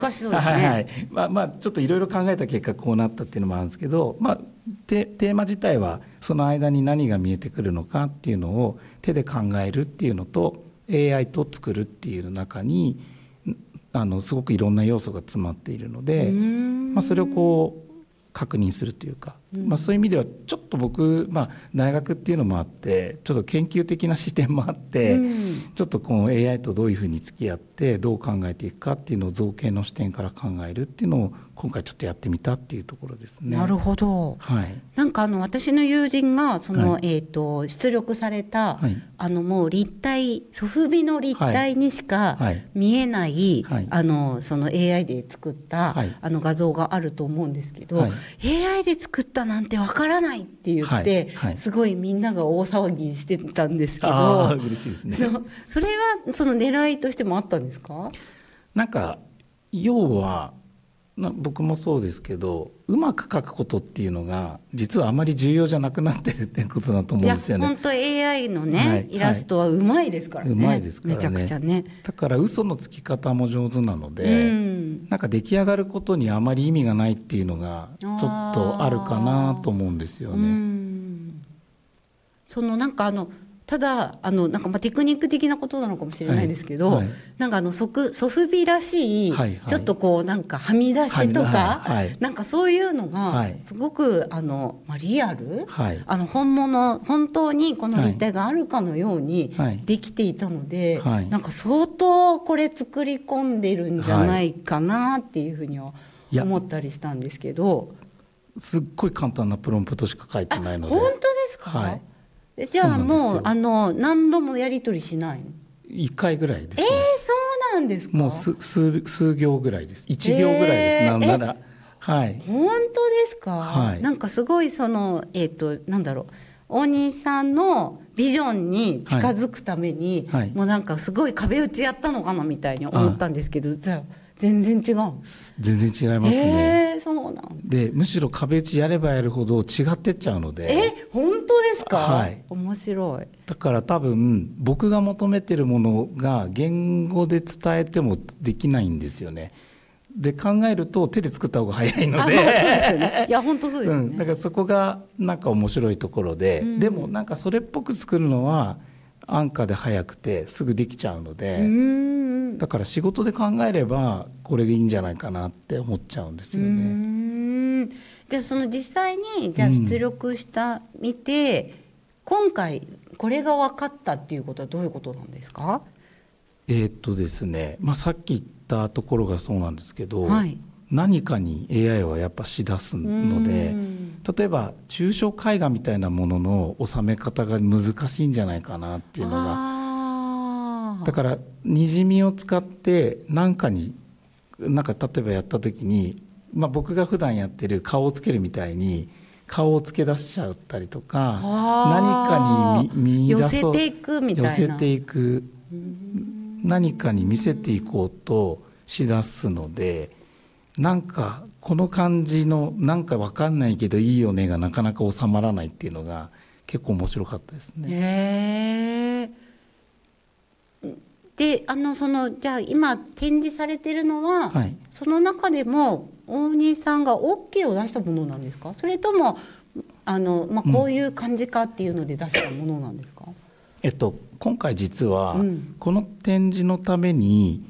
難しそうですね。 はいはい、ちょっといろいろ考えた結果こうなったっていうのもあるんですけど、テーマ自体はその間に何が見えてくるのかっていうのを手で考えるっていうのと AI と作るっていう中にすごくいろんな要素が詰まっているので、それをこう確認するというか、そういう意味ではちょっと僕、大学っていうのもあってちょっと研究的な視点もあって、ちょっとこの AI とどういうふうに付き合ってどう考えていくかっていうのを造形の視点から考えるっていうのを今回ちょっとやってみたっていうところですね。 なるほど、 はい、 なんか私の友人が出力された、もう立体ソフビの立体にしか見えない、その AI で作った、画像があると思うんですけど、AI で作ったなんてわからないって言って、すごいみんなが大騒ぎしてたんですけど、 嬉しいですね。 それはその狙いとしてもあったんですか？ なんか要は僕もそうですけど、うまく描くことっていうのが実はあまり重要じゃなくなってるってことだと思うんですよね。 いや本当 AI のね、イラストはうまいですからね。 うまいですからね。 めちゃくちゃね。 だから嘘のつき方も上手なので、なんか出来上がることにあまり意味がないっていうのがちょっとあるかなと思うんですよね。 そのなんかただなんかテクニック的なことなのかもしれないですけど、なんかソフビらしい、ちょっとこうなんかはみ出しとか、なんかそういうのがすごくリアル、本当にこの立体があるかのようにできていたので、なんか相当これ作り込んでるんじゃないかなっていうふうには思ったりしたんですけど、 すっごい簡単なプロンプトしか書いてないので。 本当ですか？じゃあもう何度もやり取りしないの ？1回ぐらいですね。 そうなんですか？ もう数行ぐらいです。1行ぐらいです、なんなら。 本当ですか？なんかすごいなんだろう、大西さんのビジョンに近づくために、もうなんかすごい壁打ちやったのかなみたいに思ったんですけど、じゃあ全然違う？ 全然違いますね。 そうなんで、むしろ壁打ちやればやるほど違ってっちゃうので。 本当ですか？面白い。 だから多分僕が求めてるものが言語で伝えてもできないんですよね。で考えると手で作った方が早いので、 そうですよね。いや本当そうですね。 だからそこがなんか面白いところで、でもなんかそれっぽく作るのは安価で早くてすぐできちゃうので、だから仕事で考えればこれでいいんじゃないかなって思っちゃうんですよね。 じゃあその実際に出力した見て、今回これが分かったっていうことはどういうことなんですか？ ですね、さっき言ったところがそうなんですけど、何かに AI はやっぱしだすので、例えば抽象絵画みたいなものの収め方が難しいんじゃないかなっていうのが、だからにじみを使ってなんか例えばやった時に、僕が普段やってる顔をつけるみたいに顔をつけ出しちゃったりとか、何かに見出そう、 寄せていくみたいな、 寄せていく、何かに見せていこうとしだすので、なんかこの感じのなんか分かんないけどいいよねがなかなか収まらないっていうのが結構面白かったですね。 でじゃあ今展示されてるのは、その中でも大西さんが OK を出したものなんですか？それともこういう感じかっていうので出したものなんですか？ 今回実はこの展示のために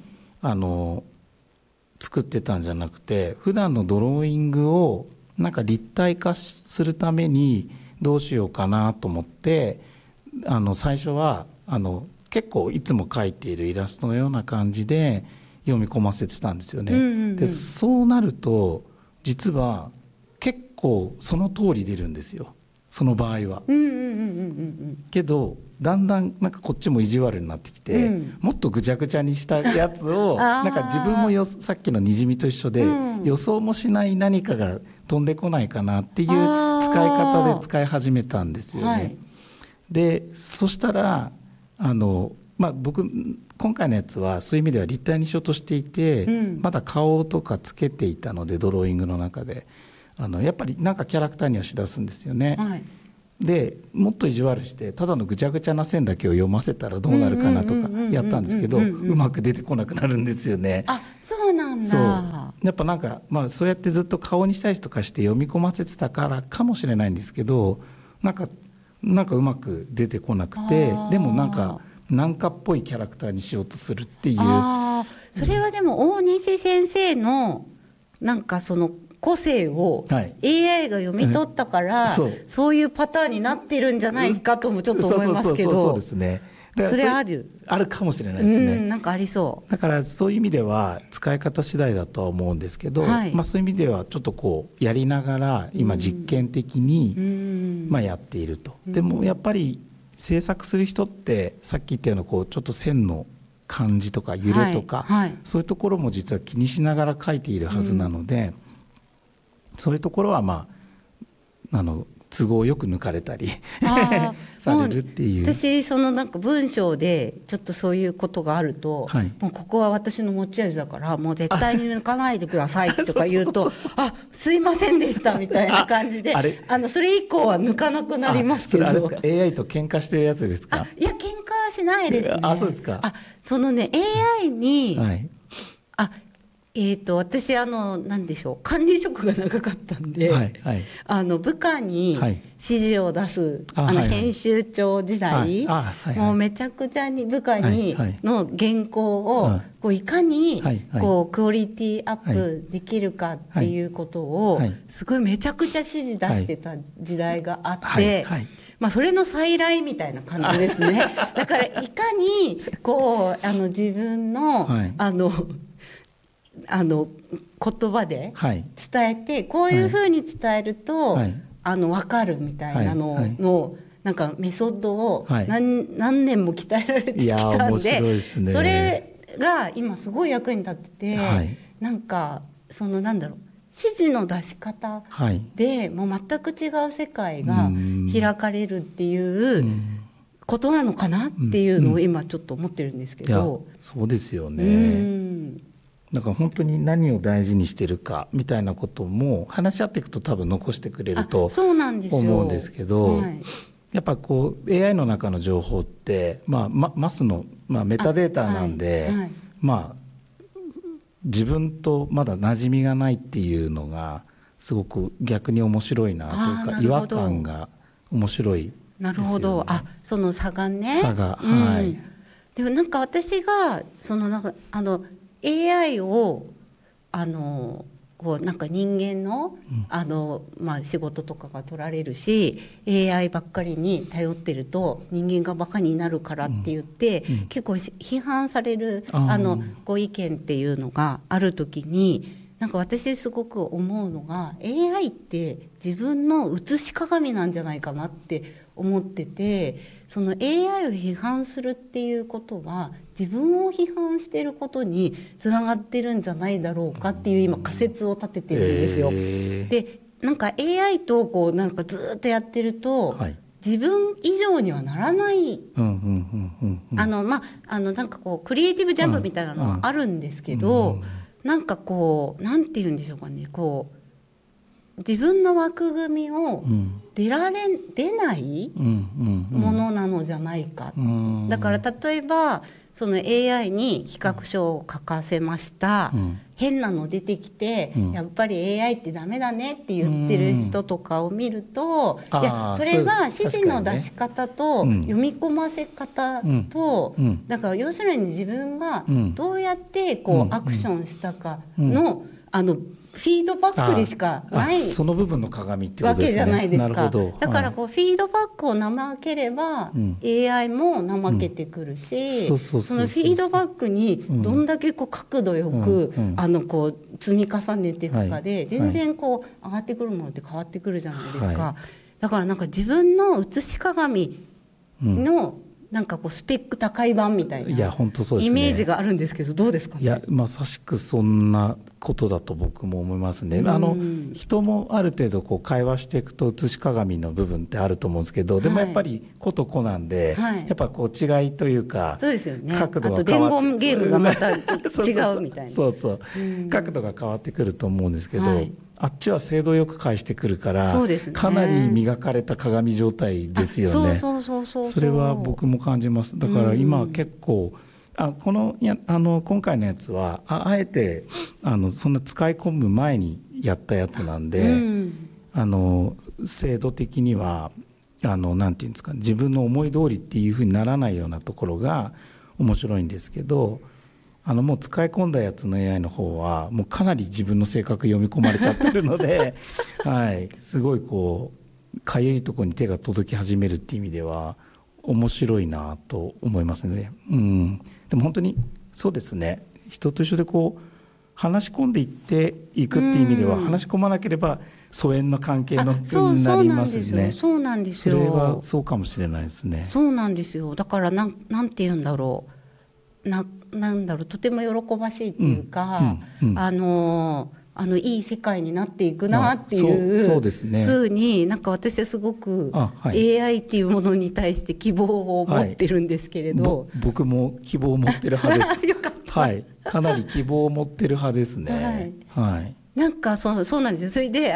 作ってたんじゃなくて、普段のドローイングをなんか立体化するためにどうしようかなと思って、最初は結構いつも描いているイラストのような感じで読み込ませてたんですよね。でそうなると実は結構その通り出るんですよ、その場合は。けどだんだんなんかこっちも意地悪になってきて、もっとぐちゃぐちゃにしたやつをなんか自分もさっきのにじみと一緒で、予想もしない何かが飛んでこないかなっていう使い方で使い始めたんですよね。でそしたら僕今回のやつはそういう意味では立体にしようとしていて、まだ顔とかつけていたのでドローイングの中でやっぱりなんかキャラクターにはしだすんですよね。 でもっと意地悪してただのぐちゃぐちゃな線だけを読ませたらどうなるかなとかやったんですけど、うまく出てこなくなるんですよね。 あ、そうなんだ。 そうやっぱなんか、そうやってずっと顔にしたりとかして読み込ませてたからかもしれないんですけど、なんかうまく出てこなくて、でもなんかっぽいキャラクターにしようとするっていう。 それはでも大西先生のなんかその個性を AI が読み取ったから、そういうパターンになってるんじゃないかともちょっと思いますけど。 そうですね。 それあるかもしれないですね。 なんかありそう。 だからそういう意味では使い方次第だとは思うんですけど、そういう意味ではちょっとこうやりながら今実験的にやっていると。でもやっぱり制作する人ってさっき言ったようなこうちょっと線の感じとか揺れとか、そういうところも実は気にしながら描いているはずなので、そういうところは都合よく抜かれたりされるっていう。 私そのなんか文章でちょっとそういうことがあると、もうここは私の持ち味だからもう絶対に抜かないでくださいとか言うとあ、すいませんでしたみたいな感じでそれ以降は抜かなくなりますけど。 それあれですか、 AI と喧嘩してるやつですか？ いや喧嘩はしないですね。 そうですか。 そのね AI に、私何でしょう、管理職が長かったんで、部下に指示を出す、編集長時代、もうめちゃくちゃに部下にの原稿をこういかにこうクオリティアップできるかっていうことをすごいめちゃくちゃ指示出してた時代があって、それの再来みたいな感じですね。だからいかにこう自分の言葉で伝えて、こういうふうに伝えると分かるみたいなののなんかメソッドを何年も鍛えられてきたんで、それが今すごい役に立ってて、なんかそのなんだろう、指示の出し方でもう全く違う世界が開かれるっていうことなのかなっていうのを今ちょっと思ってるんですけど。 そうですよね。だから本当に何を大事にしてるかみたいなことも話し合っていくと多分残してくれると思うんですけど、やっぱこう AI の中の情報って、マスの、メタデータなんで、自分とまだ馴染みがないっていうのがすごく逆に面白いなというか、違和感が面白いですよね。 なるほど。その差がね。でもなんか私がそのなんかAI をこうなんか人間の、仕事とかが取られるし AI ばっかりに頼ってると人間がバカになるからって言って、結構批判されるご意見っていうのがある時に、なんか私すごく思うのが AI って自分の写し鏡なんじゃないかなって思ってて、その AI を批判するっていうことは自分を批判していることにつながってるんじゃないだろうかっていう今仮説を立ててるんですよ。でなんか AI とこうなんかずっとやってると、自分以上にはならないなんかこうクリエイティブジャンプみたいなのはあるんですけど、なんかこうなんて言うんでしょうかね、こう自分の枠組みを出ないものなのじゃないか。だから例えばその AI に企画書を書かせました、変なの出てきて、やっぱり AI ってダメだねって言ってる人とかを見ると、いやそれは指示の出し方と読み込ませ方と、だから要するに自分がどうやってこうアクションしたかのフィードバックでしかないその部分の鏡ってことですね。 わけじゃないですか。だからこうフィードバックを怠ければ AI も怠けてくるし、そのフィードバックにどんだけこう角度よくこう積み重ねていくかで全然こう上がってくるものって変わってくるじゃないですか。だからなんか自分の写し鏡のなんかこうスペック高い版みたいなイメージがあるんですけど、どうですかね。 いやまさしくそんなことだと僕も思いますね。人もある程度こう会話していくと写し鏡の部分ってあると思うんですけど、でもやっぱり子と子なんで、やっぱこう違いというか、 そうですよね、 角度があと伝言ゲームがまた違うみたいな角度が変わってくると思うんですけど、 あっちは精度よく返してくるから、 そうですね、 かなり磨かれた鏡状態ですよね。それは僕も感じます。だから今結構、今回のやつはあえてそんな使い込む前にやったやつなんで、精度的にはなんていうんですか、自分の思い通りっていうふうにならないようなところが面白いんですけど、もう使い込んだやつの AI の方はもうかなり自分の性格読み込まれちゃってるので、はい、すごいこうかゆいところに手が届き始めるっていう意味では面白いなと思いますね。でも本当にそうですね、人と一緒でこう話し込んでいっていくっていう意味では、話し込まなければ疎遠の関係の人になりますね。 そうなんですよ。 それはそうかもしれないですね。 そうなんですよ。だからなんて言うんだろう、なんだろう、とても喜ばしいっていうか、いい世界になっていくなっていうふうに、なんか私はすごく AI っていうものに対して希望を持ってるんですけれど、 僕も希望を持ってる派です。 よかった、 はい、かなり希望を持ってる派ですね。はい、 なんかそうなんですよ。それで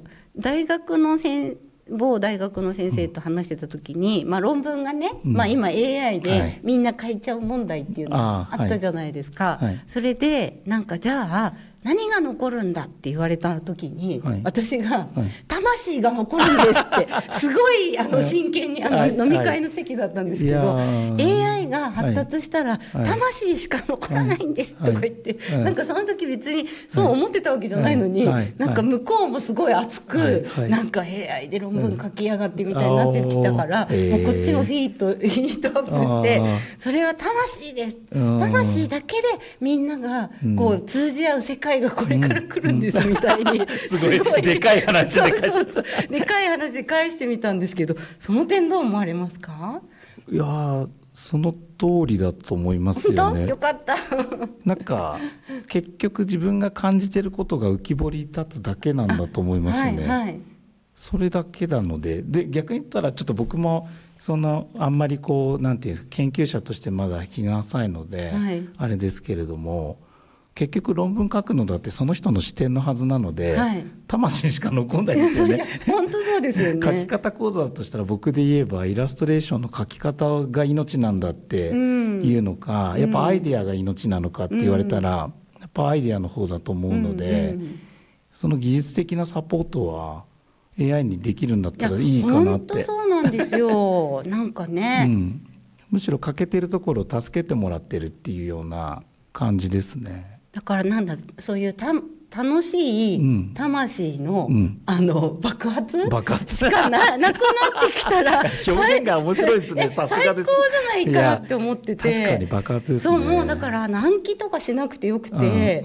某大学の先生と話してた時に、論文がね、今 AI でみんな書いちゃう問題っていうのがあったじゃないですか。それでなんかじゃあ何が残るんだって言われた時に、私が、魂が残るんですってすごい真剣に飲み会の席だったんですけど、AI が発達したら、魂しか残らないんですとか言って、なんかその時別にそう思ってたわけじゃないのに、なんか向こうもすごい熱く、なんか AI で論文書きやがってみたいになってきたから、もうこっちもヒートアップして、それは魂です、魂だけでみんながこう通じ合う世界がこれから来るんですみたいに、 すごいでかい話ででかい話で返してみたんですけど、その点どう思われますか？ いやその通りだと思いますよね。 よかったなんか結局自分が感じてることが浮き彫り立つだけなんだと思いますね。それだけなので、逆に言ったらちょっと僕もあんまりこうなんていうんですか、研究者としてまだ気が浅いので、あれですけれども、結局論文書くのだってその人の視点のはずなので、魂しか残んないですよね。 本当そうですよね。 書き方講座だとしたら僕で言えばイラストレーションの書き方が命なんだっていうのか、やっぱアイデアが命なのかって言われたら、やっぱアイデアの方だと思うので、その技術的なサポートはAI にできるんだったらいいかなって。 本当そうなんですよ。なんかね、 むしろ欠けてるところを助けてもらってるっていうような感じですね。 だからそういう楽しい魂の、爆発しかなくなってきたら表現が面白いですね。さすがです。 最高じゃないかって思ってて。 確かに爆発ですね。 もうだから暗記とかしなくてよくて、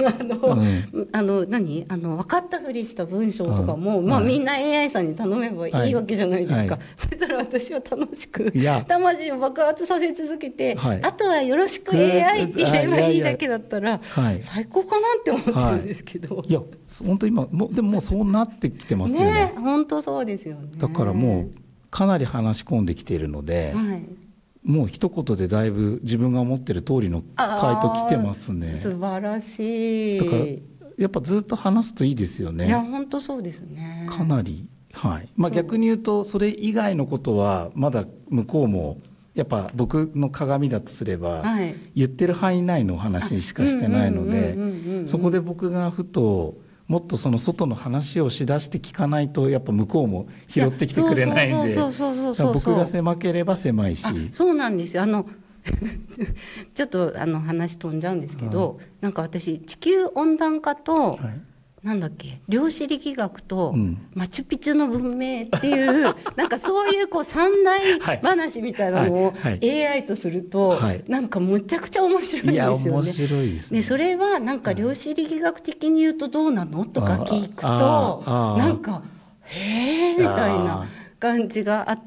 分かったふりした文章とかも、みんな AI さんに頼めばいいわけじゃないですか。そしたら私は楽しく魂を爆発させ続けて、あとはよろしく AI って言えばいいだけだったら最高かなって思ってるんですけど。 いや本当今でもそうなってきてますよね。 本当そうですよね。 だからもうかなり話し込んできているので、もう一言でだいぶ自分が思ってる通りの回答来てますね。 素晴らしい。 だからやっぱずっと話すといいですよね。 いや本当そうですね。 かなり、逆に言うとそれ以外のことはまだ向こうもやっぱ僕の鏡だとすれば、言ってる範囲内の話しかしてないので、そこで僕がふともっとその外の話をしだして聞かないとやっぱ向こうも拾ってきてくれないんで、僕が狭ければ狭いし。 そうなんですよ。ちょっと話飛んじゃうんですけど、なんか私地球温暖化と、なんだっけ、量子力学とマチュピチュの文明っていう、なんかそういう三大話みたいなのを AI とすると、なんかむちゃくちゃ面白いんですよね。 面白いですね。 それはなんか量子力学的に言うとどうなのとか聞くと、なんかへーみたいな感じがあって、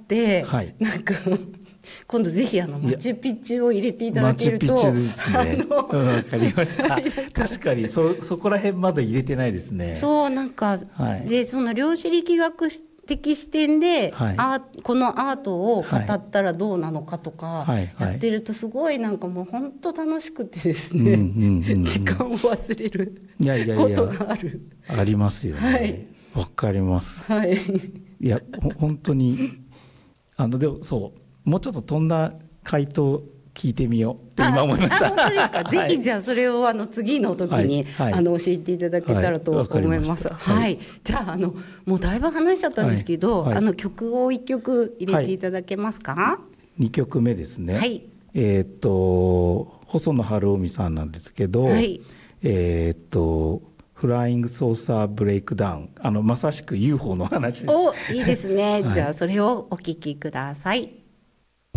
なんか今度ぜひマチュピチュを入れていただけると。 マチュピチュですね。わかりました。確かにそこら辺まだ入れてないですね。 そうなんか、でその量子力学的視点で、このアートを語ったらどうなのかとかやってるとすごいなんかもう本当楽しくてですね、時間を忘れることがある。 ありますよね。わかります。いや本当にでもそうもうちょっと飛んだ回答聞いてみようって今思いました。 本当ですか。ぜひじゃあそれを次の時に、教えていただけたらと思います。じゃあもうだいぶ話しちゃったんですけど、曲を1曲入れていただけますか。 2曲目ですね。細野晴臣さんなんですけど、フライングソーサーブレイクダウン、まさしく UFO の話です。 いいですね。じゃあそれをお聞きください。